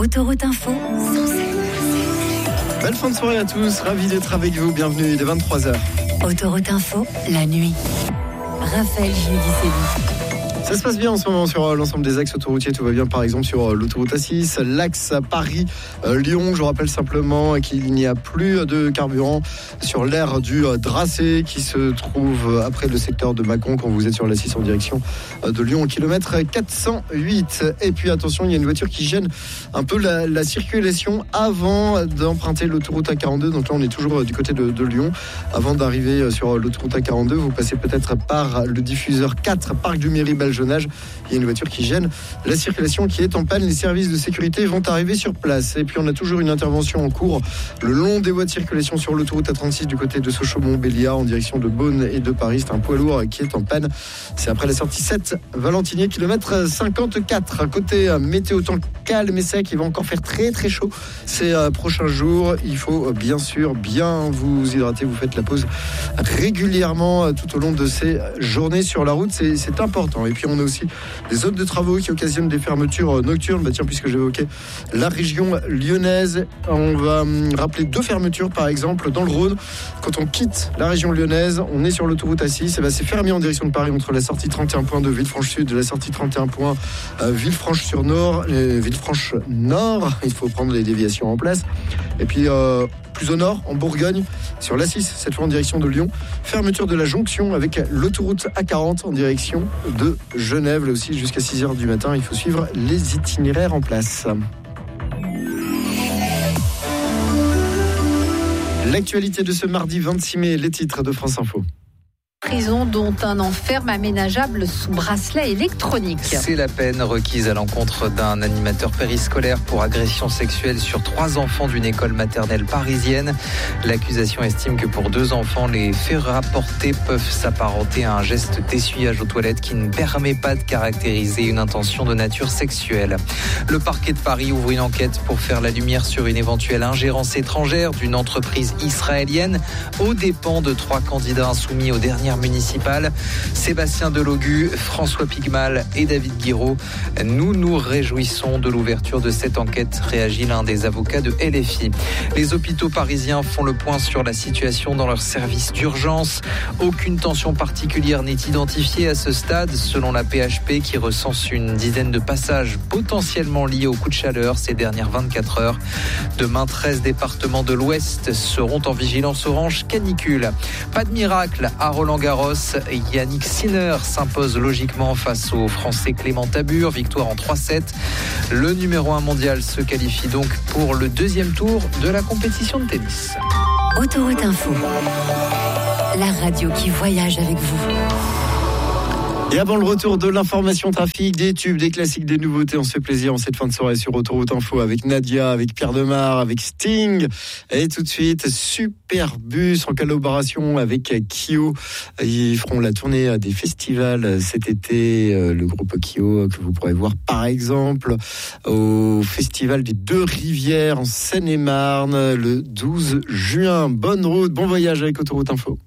Autoroute Info. Belle fin de soirée à tous, ravi d'être avec vous, bienvenue dès 23h. Autoroute Info, la nuit. Raphaël Giudicelli. Ça se passe bien en ce moment sur l'ensemble des axes autoroutiers. Tout va bien par exemple sur l'autoroute A6, l'axe Paris-Lyon. Je vous rappelle simplement qu'il n'y a plus de carburant sur l'aire du Dracé qui se trouve après le secteur de Mâcon quand vous êtes sur l'A6 en direction de Lyon au kilomètre 408. Et puis attention, il y a une voiture qui gêne un peu la circulation avant d'emprunter l'autoroute A42. Donc là on est toujours du côté de Lyon. Avant d'arriver sur l'autoroute A42, vous passez peut-être par le diffuseur 4 Parc du Mairie-Belge. Il y a une voiture qui gêne la circulation, qui est en panne. Les services de sécurité vont arriver sur place. Et puis on a toujours une intervention en cours le long des voies de circulation sur l'autoroute A36 du côté de Sochaux-Montbéliard en direction de Beaune et de Paris. C'est un poids lourd qui est en panne. C'est après la sortie 7 Valentinier, kilomètre 54. Côté météo, temps calme et sec, il va encore faire très très chaud ces prochains jours. Il faut bien sûr bien vous hydrater. Vous faites la pause régulièrement tout au long de ces journées sur la route. C'est important. Et puis on a aussi des zones de travaux qui occasionnent des fermetures nocturnes. Tiens, puisque j'évoquais la région lyonnaise, on va rappeler 2 fermetures par exemple dans le Rhône. Quand on quitte la région lyonnaise, on est sur l'autoroute A6, et c'est fermé en direction de Paris entre la sortie 31 points de Villefranche-Sud et la sortie 31 points Villefranche-sur-Nord. Villefranche-Nord, il faut prendre les déviations en place. Et puis plus au nord, en Bourgogne, sur l'A6, cette fois en direction de Lyon. Fermeture de la jonction avec l'autoroute A40 en direction de Genève. Là aussi, jusqu'à 6h du matin, il faut suivre les itinéraires en place. L'actualité de ce mardi 26 mai, les titres de France Info. Prison dont un enferme aménageable sous bracelet électronique. C'est la peine requise à l'encontre d'un animateur périscolaire pour agression sexuelle sur 3 enfants d'une école maternelle parisienne. L'accusation estime que pour 2 enfants, les faits rapportés peuvent s'apparenter à un geste d'essuyage aux toilettes qui ne permet pas de caractériser une intention de nature sexuelle. Le parquet de Paris ouvre une enquête pour faire la lumière sur une éventuelle ingérence étrangère d'une entreprise israélienne aux dépens de 3 candidats insoumis aux dernières municipales. Sébastien Delogu, François Pigmal et David Guiraud. Nous nous réjouissons de l'ouverture de cette enquête, réagit l'un des avocats de LFI. Les hôpitaux parisiens font le point sur la situation dans leurs services d'urgence. Aucune tension particulière n'est identifiée à ce stade, selon la PHP qui recense une dizaine de passages potentiellement liés au coup de chaleur ces dernières 24 heures. Demain, 13 départements de l'Ouest seront en vigilance orange canicule. Pas de miracle à Roland-Garros. Yannick Sinner s'impose logiquement face au Français Clément Tabur. Victoire en 3-7. Le numéro 1 mondial se qualifie donc pour le 2e tour de la compétition de tennis. Autoroute Info, la radio qui voyage avec vous. Et avant le retour de l'information trafic, des tubes, des classiques, des nouveautés, on se fait plaisir en cette fin de soirée sur Autoroute Info avec Nadia, avec Pierre Demar, avec Sting. Et tout de suite, Superbus en collaboration avec Kyo. Ils feront la tournée des festivals cet été. Le groupe Kyo que vous pourrez voir par exemple au festival des 2 Rivières en Seine-et-Marne le 12 juin. Bonne route, bon voyage avec Autoroute Info.